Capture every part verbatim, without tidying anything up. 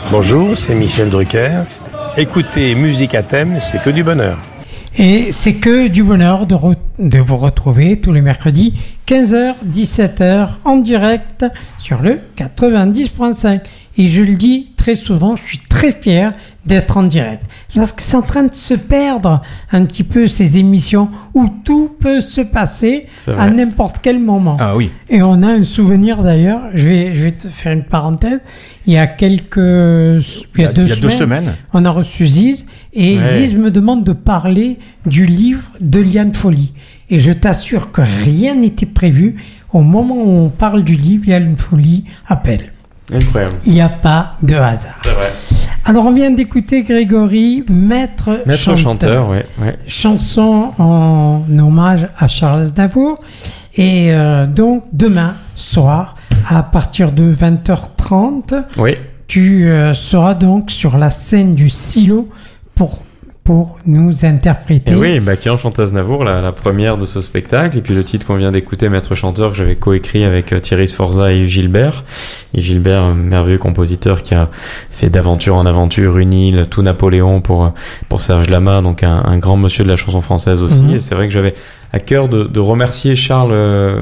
Bonjour, c'est Michel Drucker. Écoutez Musique à thème, c'est que du bonheur. Et c'est que du bonheur de, re- de vous retrouver tous les mercredis, quinze heures, dix-sept heures, en direct sur le quatre-vingt-dix point cinq. Et je le dis très souvent, je suis très fier d'être en direct. Parce que c'est en train de se perdre un petit peu ces émissions où tout peut se passer à n'importe quel moment. Ah oui. Et on a un souvenir d'ailleurs, je vais, je vais te faire une parenthèse. Il y a quelques, il y a, deux, il y a semaines, deux semaines, on a reçu Ziz et ouais. Ziz me demande de parler du livre de Liane Folly. Et je t'assure que rien n'était prévu. Au moment où on parle du livre, Liane Folly appelle. Incroyable. Il n'y a pas de hasard. C'est vrai. Alors on vient d'écouter Grégory, maître, maître chanteur, chanteur ouais, ouais. Chanson en hommage à Charles Aznavour. Et euh, donc demain soir, à partir de vingt heures trente, oui. tu euh, seras donc sur la scène du Silo pour pour nous interpréter. Et oui, bah, qui enchante Aznavour, la, la première de ce spectacle, et puis le titre qu'on vient d'écouter, Maître chanteur, que j'avais coécrit avec euh, Thierry Sforza et Gilbert. Et Gilbert, un merveilleux compositeur qui a fait d'aventure en aventure une île, tout Napoléon pour pour Serge Lama, donc un, un grand monsieur de la chanson française aussi. Mmh. Et c'est vrai que j'avais à cœur de, de remercier Charles euh,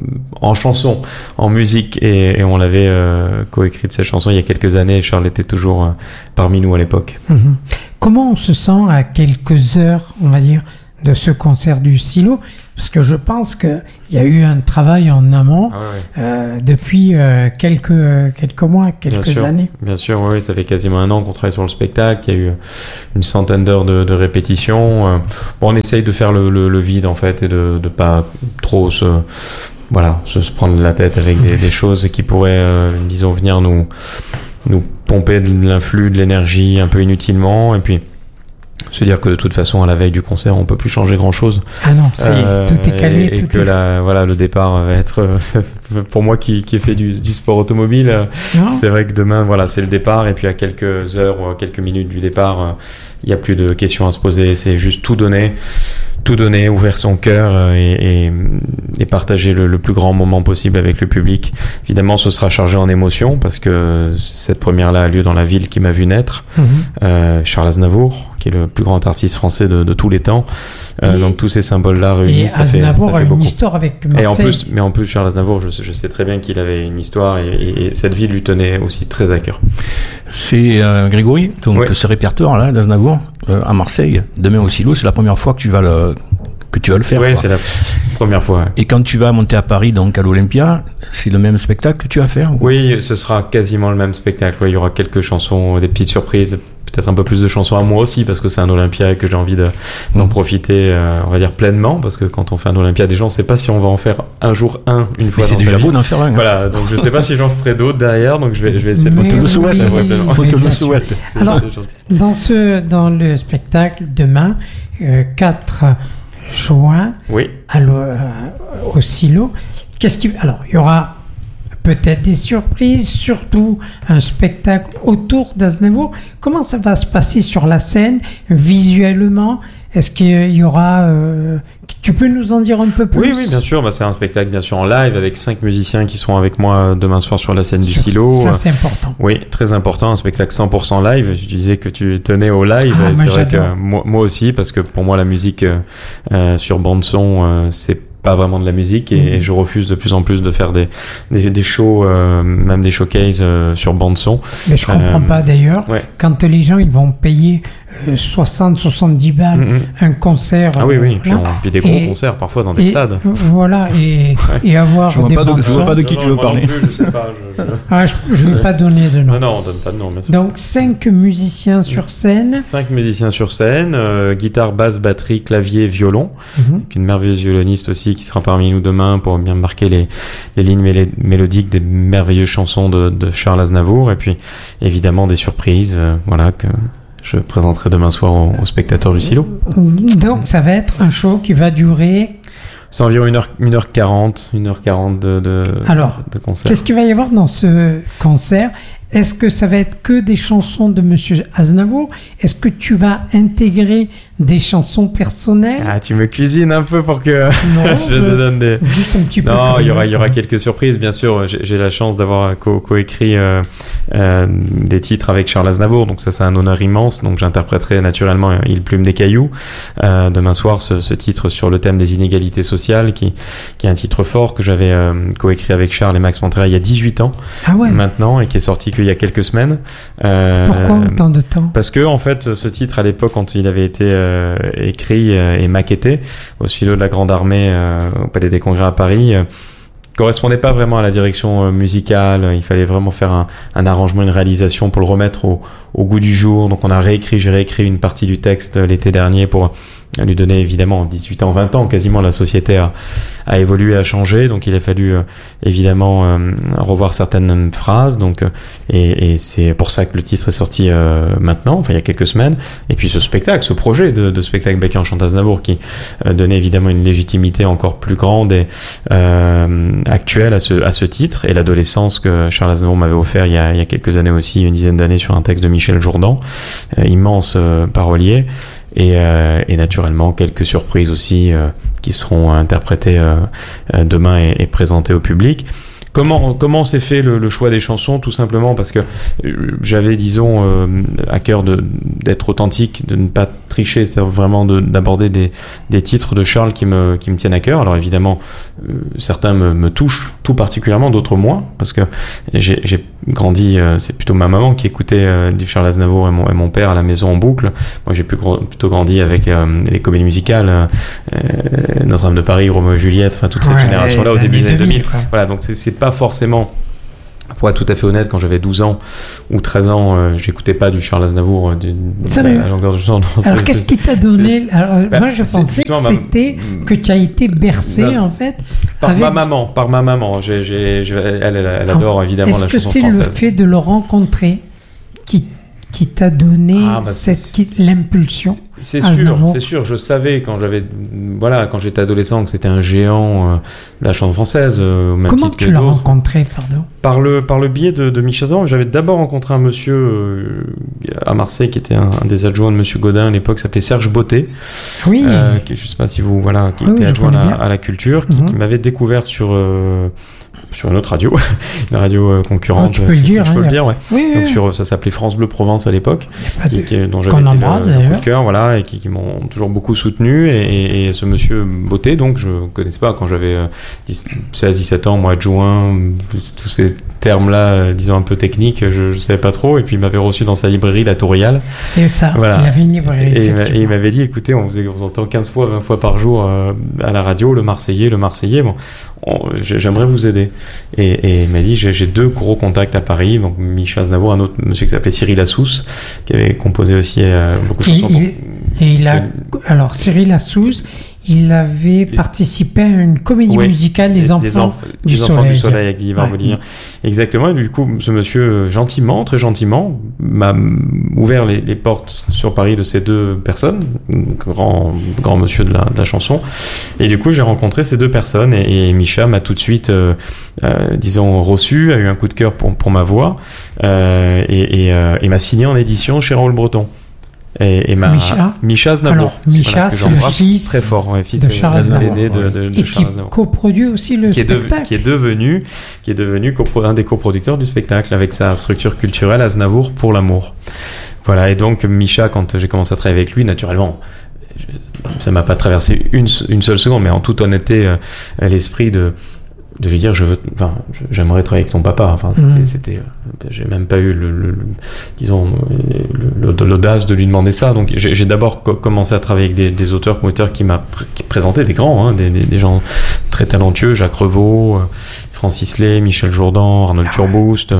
en chanson, en musique, et, et on l'avait euh, coécrite cette chanson il y a quelques années. Charles était toujours euh, parmi nous à l'époque. Mmh. Comment on se sent à quelques heures, on va dire, de ce concert du Silo? Parce que je pense qu'il y a eu un travail en amont ah ouais. euh, depuis euh, quelques, quelques mois, quelques bien sûr, années. Bien sûr, oui, ça fait quasiment un an qu'on travaille sur le spectacle. Il y a eu une centaine d'heures de, de répétition. Bon, on essaye de faire le, le, le vide, en fait, et de ne pas trop se... Voilà, se, se prendre la tête avec des, des choses qui pourraient, euh, disons, venir nous... nous pomper de l'influx, de l'énergie un peu inutilement, et puis se dire que de toute façon à la veille du concert on peut plus changer grand chose. Ah non, ça y est, euh, tout est calé, et, tout et que est... la, voilà, le départ va être pour moi qui qui ai fait du, du sport automobile, non. C'est vrai que demain voilà c'est le départ, et puis à quelques heures, quelques minutes du départ, il y a plus de questions à se poser, c'est juste tout donner. Tout donner, ouvrir son cœur et, et, et partager le, le plus grand moment possible avec le public. Évidemment, ce sera chargé en émotions parce que cette première-là a lieu dans la ville qui m'a vu naître, mmh. euh, Charles Aznavour, qui est le plus grand artiste français de, de tous les temps. Euh, donc tous ces symboles-là réunis, et ça Aznavour fait, ça fait a beaucoup. Une histoire avec Marseille. Et en plus, mais en plus, Charles Aznavour, je, je sais très bien qu'il avait une histoire et, et, et cette ville lui tenait aussi très à cœur. C'est euh, Grégory, donc oui. ce répertoire-là d'Aznavour euh, à Marseille, demain au Silo, c'est la première fois que tu vas le que tu vas le faire. Oui, quoi. c'est la première fois. Ouais. Et quand tu vas monter à Paris, donc à l'Olympia, c'est le même spectacle que tu vas faire? Oui, ce sera quasiment le même spectacle. Ouais, il y aura quelques chansons, des petites surprises, peut-être un peu plus de chansons à moi aussi, parce que c'est un Olympia et que j'ai envie de, d'en mmh. profiter, euh, on va dire pleinement, parce que quand on fait un Olympia, déjà, on ne sait pas si on va en faire un jour un, une fois. Mais c'est dans déjà beau d'en faire un. Hein. Voilà, donc je ne sais pas si j'en ferai d'autres derrière, donc je vais, je vais essayer mais de te le souhaite. On te le souhaite. Alors, dans ce, dans le spectacle demain, euh, quatre juin, oui. à euh, au Silo, qu'est-ce qui, alors, il y aura peut-être des surprises, surtout un spectacle autour d'Aznavour. Comment ça va se passer sur la scène, visuellement? Est-ce qu'il y aura... Euh, tu peux nous en dire un peu plus? Oui, oui, bien sûr. Bah, c'est un spectacle, bien sûr, en live, avec cinq musiciens qui sont avec moi demain soir sur la scène du Silo. Ça, c'est important. Oui, très important. Un spectacle cent pour cent live. Tu disais que tu tenais au live. Ah, et moi, c'est vrai j'adore. que moi, moi aussi, parce que pour moi, la musique euh, sur bande-son, euh, c'est pas vraiment de la musique, et, mmh. et je refuse de plus en plus de faire des des, des shows, euh, même des showcases euh, sur bande son. Mais je comprends euh, pas d'ailleurs ouais. quand les gens ils vont payer euh, soixante soixante-dix balles mmh. un concert. Ah oui oui, puis, là, on, puis des gros et, concerts parfois dans des et, stades. Voilà et ouais. et avoir je vois des pas de, je vois pas de qui non, tu non, veux parler. Non plus, je sais pas. Je, je... Ah, je, je veux pas donner de nom. Non non, on donne pas de nom. Bien sûr. Donc cinq musiciens sur scène. Cinq musiciens sur scène, euh, guitare, basse, batterie, clavier, violon. Mmh. Une merveilleuse violoniste aussi qui sera parmi nous demain pour bien marquer les, les lignes mélé- mélodiques des merveilleuses chansons de, de Charles Aznavour, et puis évidemment des surprises, euh, voilà, que je présenterai demain soir aux, aux spectateurs du Silo. Donc ça va être un show qui va durer... C'est environ une heure, une heure quarante, une heure quarante de, de, Alors, de concert. Qu'est-ce qu'il va y avoir dans ce concert? Est-ce que ça va être que des chansons de Monsieur Aznavour? Est-ce que tu vas intégrer des chansons personnelles? Ah, tu me cuisines un peu pour que non, je te donne des... Juste un petit peu. Non, il y aura, il y aura quelques surprises, bien sûr. J'ai, j'ai la chance d'avoir co- coécrit euh, euh, des titres avec Charles Aznavour, donc ça c'est un honneur immense. Donc j'interpréterai naturellement Il plume des cailloux euh, demain soir, ce, ce titre sur le thème des inégalités sociales, qui, qui est un titre fort que j'avais euh, coécrit avec Charles et Max Montréal il y a dix-huit ans ah ouais. maintenant, et qui est sorti qu'il y a quelques semaines. Euh, Pourquoi autant de temps? Parce que en fait, ce titre à l'époque, quand il avait été euh, écrit euh, et maquetté au philo de la Grande Armée euh, au Palais des Congrès à Paris, euh, correspondait pas vraiment à la direction euh, musicale. Il fallait vraiment faire un, un arrangement, une réalisation pour le remettre au, au goût du jour. Donc on a réécrit, j'ai réécrit une partie du texte euh, l'été dernier pour lui donner évidemment dix-huit ans, vingt ans, quasiment la société a, a évolué, a changé. Donc il a fallu euh, évidemment euh, revoir certaines phrases. Donc euh, et, et c'est pour ça que le titre est sorti euh, maintenant, enfin il y a quelques semaines. Et puis ce spectacle, ce projet de, de spectacle Bec en chante Aznavour, qui euh, donnait évidemment une légitimité encore plus grande et euh, actuelle à ce à ce titre, et l'adolescence que Charles Aznavour m'avait offert il y a il y a quelques années aussi, une dizaine d'années, sur un texte de Michel Jourdan, euh, immense euh, parolier. Et, euh, et naturellement quelques surprises aussi euh, qui seront interprétées euh, euh, demain et, et présentées au public. Comment comment s'est fait le, le choix des chansons? Tout simplement parce que j'avais, disons, euh, à cœur de d'être authentique, de ne pas tricher, c'est vraiment de, d'aborder des des titres de Charles qui me qui me tiennent à cœur. Alors évidemment, euh, certains me, me touchent tout particulièrement, d'autres moins, parce que j'ai j'ai grandi, euh, c'est plutôt ma maman qui écoutait euh, du Charles Aznavour et mon et mon père à la maison en boucle. Moi, j'ai plus gros, plutôt grandi avec euh, les comédies musicales, euh, Notre-Dame de Paris, Roméo et Juliette, enfin toute cette ouais, génération-là au début des années deux mille. Voilà, donc c'est c'est pas forcément, pour être tout à fait honnête, quand j'avais douze ans ou treize ans, euh, j'écoutais pas du Charles Aznavour euh, à la longueur de temps. Alors qu'est-ce qui t'a donné? Alors, bah, moi je pensais que c'était ma... que tu as été bercé bah, en fait par avec... ma maman, par ma maman. J'ai, j'ai, j'ai, elle, elle, elle adore évidemment la chanson française. Est-ce que c'est le fait de le rencontrer qui qui t'a donné ah, bah, cette c'est... l'impulsion? C'est sûr, c'est sûr. Je savais quand j'avais, voilà, quand j'étais adolescent, que c'était un géant euh, de la chanson française. Euh, même Comment tu l'as rencontré, pardon? Par le par le biais de, de Michel Aznavour. J'avais d'abord rencontré un monsieur euh, à Marseille qui était un, un des adjoints de Monsieur Godin à l'époque, qui s'appelait Serge Botté. Oui. Euh, qui, je sais pas si vous, voilà, qui oui, était adjoint à, à la culture, qui, mm-hmm. qui m'avait découvert sur euh, sur une autre radio, une radio euh, concurrente. Oh, tu peux le dire. Je peux hein, le dire, ouais. Oui, Donc oui. sur, ça s'appelait France Bleu Provence à l'époque, qui, qui, dont j'avais Qu'on été embrasse, le, le coup de cœur, voilà, et qui, qui m'ont toujours beaucoup soutenu. Et, et, et ce monsieur Botté, donc je connaissais pas quand j'avais euh, seize dix-sept ans, moi adjoint, tous ces termes-là, euh, disons un peu techniques, je, je savais pas trop. Et puis il m'avait reçu dans sa librairie, la Touriale. C'est ça. Voilà. Il avait une librairie. Et, et il m'avait dit, écoutez, on vous, vous entend quinze fois, vingt fois par jour euh, à la radio, le Marseillais, le Marseillais. Bon, on, j'aimerais vous aider. Et, et il m'a dit, j'ai, j'ai deux gros contacts à Paris, donc Michel Aznavour, un autre monsieur qui s'appelait Cyril Assous, qui avait composé aussi euh, beaucoup de et chansons. Il, pour... Et il a, alors Cyril Assous, il avait participé à une comédie oui, musicale, Les Enfants, des enf- du, des soleil. enfants du Soleil avec Guy Varvolien. Ouais. Exactement. Et du coup, ce monsieur, gentiment, très gentiment, m'a ouvert les, les portes sur Paris de ces deux personnes, grand, grand monsieur de la, de la chanson. Et du coup, j'ai rencontré ces deux personnes et, et Micha m'a tout de suite, euh, euh, disons, reçu, a eu un coup de cœur pour, pour ma voix euh, et, et, euh, et m'a signé en édition chez Raoul Breton. Et, et ma Micha, Micha Aznavour, Micha, c'est le fils très fort, ouais, fils de Charles Aznavour, de, de, de, de et qui coproduit aussi le qui spectacle, est de, qui est devenu, qui est devenu copro, un des coproducteurs du spectacle avec sa structure culturelle Aznavour pour l'amour. Voilà, et donc Micha, quand j'ai commencé à travailler avec lui, naturellement, ça m'a pas traversé une, une seule seconde, mais en toute honnêteté, euh, l'esprit de de lui dire je veux, enfin j'aimerais travailler avec ton papa, enfin c'était, mmh. c'était j'ai même pas eu le, le, le disons le, le, l'audace de lui demander ça. Donc j'ai, j'ai d'abord co- commencé à travailler avec des, des auteurs compositeurs qui m'a qui présentaient des grands, hein, des, des, des gens très talentueux, Jacques Revaux, Francis Lay, Michel Jourdan, Arnold ah ouais. Turboust,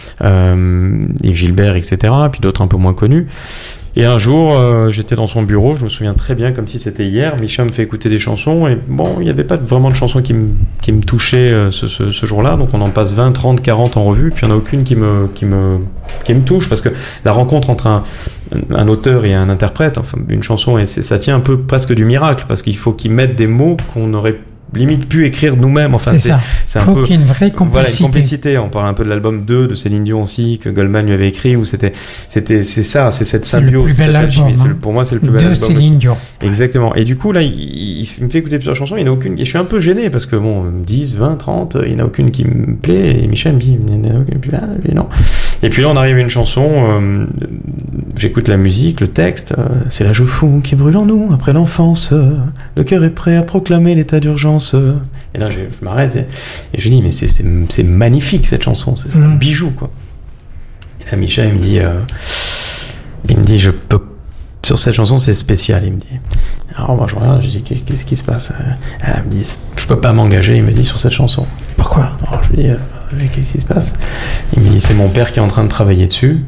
euh, Yves Gilbert, et cetera. Puis d'autres un peu moins connus. Et un jour, euh, j'étais dans son bureau, je me souviens très bien, comme si c'était hier. Micha me fait écouter des chansons et bon, il n'y avait pas vraiment de chansons qui me qui me touchaient euh, ce, ce, ce jour-là. Donc on en passe vingt, trente, quarante en revue, puis il n'y en a aucune qui me qui me qui me touche parce que la rencontre entre un un auteur et un interprète, enfin une chanson, et c'est, ça tient un peu presque du miracle parce qu'il faut qu'ils mettent des mots qu'on aurait limite pu écrire nous-mêmes. Enfin, c'est, c'est, ça. c'est un faut peu, qu'il y ait une vraie complicité. Voilà, une complicité. On parle un peu de l'album deux de Céline Dion aussi, que Goldman lui avait écrit, où c'était, c'était, c'est ça, c'est cette symbiose. C'est le plus bel album. Hein. Pour moi, c'est le plus bel de album. De Céline Dion. Exactement. Et du coup, là, il, il, il me fait écouter plusieurs chansons, il n'y en a aucune, et je suis un peu gêné parce que bon, dix, vingt, trente, il n'y en a aucune qui me plaît, et Michel me dit, il n'y en a aucune, puis là, puis non. Et puis là, on arrive à une chanson, euh, j'écoute la musique, le texte, euh, c'est l'âge fou qui brûle en nous après l'enfance, euh, le cœur est prêt à proclamer l'état d'urgence. Euh. Et là, je, je m'arrête et, et je dis, mais c'est, c'est, c'est magnifique cette chanson, c'est, c'est un bijou, quoi. Et là, Micha, il me dit, euh, il me dit, je peux, sur cette chanson, c'est spécial, il me dit. Alors moi, je regarde, je dis, qu'est-ce qui se passe? Elle me dit, je peux pas m'engager, il me dit, sur cette chanson. Pourquoi? Alors je lui dis, euh, qu'est-ce qui se passe? Il me dit, c'est mon père qui est en train de travailler dessus.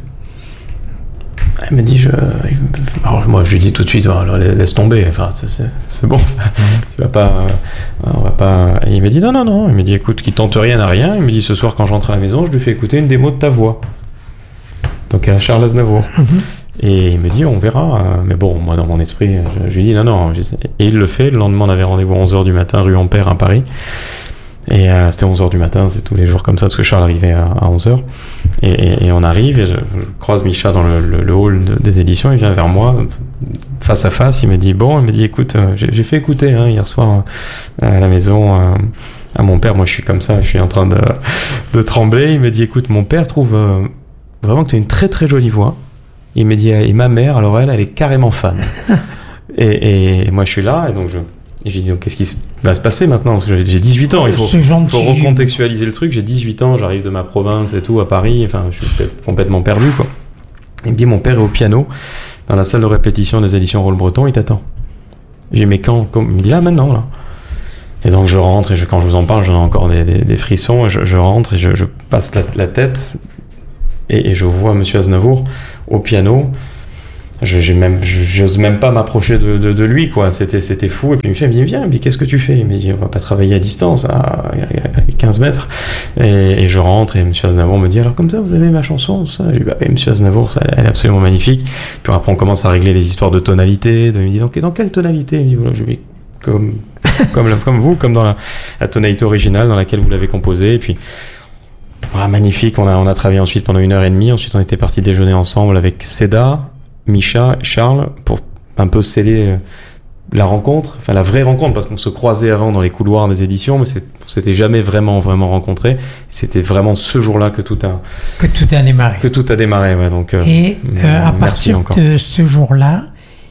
Elle me dit, je... Alors moi, je lui dis tout de suite, oh, laisse tomber, enfin, c'est, c'est, c'est bon, tu vas pas, on va pas... Et il me dit, non, non, non, il me dit, écoute, qui tente rien à rien, il me dit, ce soir, quand j'entre à la maison, je lui fais écouter une démo de ta voix. Donc à Charles Aznavour. Mm-hmm. Et il me dit, on verra. Mais bon, moi, dans mon esprit, je, je lui dis, non, non. Je sais. Et il le fait. Le lendemain, on avait rendez-vous à onze heures du matin, rue Ampère, à Paris. Et euh, c'était onze heures du matin, c'est tous les jours comme ça, parce que Charles arrivait à, à onze heures. Et, et, et on arrive, et je, je croise Micha dans le, le, le hall de, des éditions, il vient vers moi, face à face, il me dit, bon, il me dit, écoute, euh, j'ai, j'ai fait écouter hein, hier soir euh, à la maison... Euh, à mon père, moi je suis comme ça, je suis en train de, de trembler. Il me dit, écoute, mon père trouve euh, vraiment que tu as une très très jolie voix. Il me dit, et ma mère, alors elle, elle est carrément fan. et, et moi je suis là, et donc je, et je lui dis, donc qu'est-ce qui va se passer maintenant? Parce que j'ai dix-huit ans, il faut, faut recontextualiser le truc. J'ai dix-huit ans, j'arrive de ma province et tout, à Paris, enfin je suis complètement perdu, quoi. Il me dit, mon père est au piano, dans la salle de répétition des éditions Rôle Breton, il t'attend. J'ai dit, mais quand, quand il me dit, là, maintenant, là. Et donc je rentre, et je, quand je vous en parle, j'en ai encore des, des, des frissons, et je, je rentre, et je, je passe la, la tête, et, et je vois Monsieur Aznavour au piano. Je, j'ai même, je, j'ose même pas m'approcher de, de, de lui, quoi. C'était, c'était fou. Et puis il me fait, il me dit, viens, mais qu'est-ce que tu fais? Il me dit, on va pas travailler à distance, à, à quinze mètres. Et, et je rentre, et Monsieur Aznavour me dit, alors comme ça, vous avez ma chanson, tout ça? Je dis, bah oui, Monsieur Aznavour, ça, elle est absolument magnifique. Puis après, on commence à régler les histoires de tonalité. De, il me dit, donc, dans quelle tonalité? Il me dit, voilà, je lui dis, comme, comme, comme vous, comme dans la, la tonalité originale dans laquelle vous l'avez composée. Et puis, voilà, magnifique. On a, on a travaillé ensuite pendant une heure et demie. Ensuite, on était partis déjeuner ensemble avec Seda, Micha et Charles pour un peu sceller la rencontre, enfin la vraie rencontre, parce qu'on se croisait avant dans les couloirs des éditions, mais c'est, on s'était jamais vraiment, vraiment rencontrés. C'était vraiment ce jour-là que tout a, que tout a démarré. Que tout a démarré, ouais. Donc, et euh, à partir encore. de ce jour-là,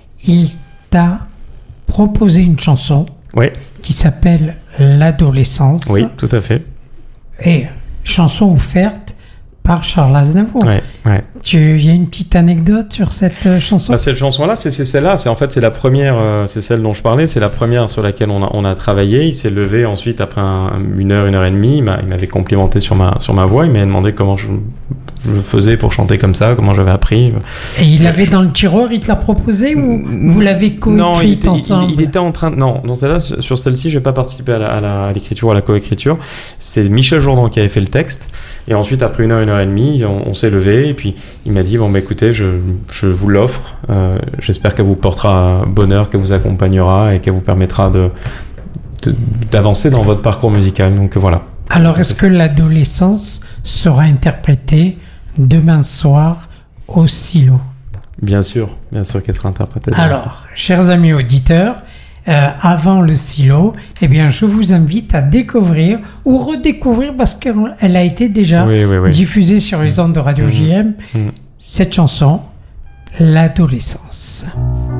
il t'a proposé une chanson oui. qui s'appelle L'adolescence. Oui, tout à fait. Et chanson offerte par Charles Aznavour. Ouais, ouais. Tu, il y a une petite anecdote sur cette euh, chanson? Bah, cette chanson-là, c'est, c'est celle-là. C'est en fait c'est la première, euh, c'est celle dont je parlais. C'est la première sur laquelle on a on a travaillé. Il s'est levé ensuite après un, une heure, une heure et demie. Il, m'a, il m'avait complimenté sur ma sur ma voix. Il m'a demandé comment je, je faisais pour chanter comme ça, comment j'avais appris. Et il l'avait dans le tiroir, il te l'a proposé ou vous l'avez coécrite ensemble? il, il, il était en train de... Non, dans celle-là, sur celle-ci, j'ai pas participé à, la, à, la, à l'écriture, à la coécriture. C'est Michel Jourdan qui avait fait le texte. Et ensuite, après une heure, une heure et demie, on, on s'est levé et puis il m'a dit, bon, bah écoutez, je, je vous l'offre. Euh, j'espère qu'elle vous portera bonheur, qu'elle vous accompagnera et qu'elle vous permettra de, de, d'avancer dans votre parcours musical. Donc voilà. Alors, est-ce que l'adolescence sera interprétée demain soir au Silo? Bien sûr, bien sûr qu'elle sera interprétée. Alors, soir. Chers amis auditeurs, euh, avant le Silo, eh bien, je vous invite à découvrir ou redécouvrir, parce qu'elle a été déjà oui, oui, oui. diffusée sur les ondes de Radio mmh. J M, mmh. cette chanson, L'adolescence.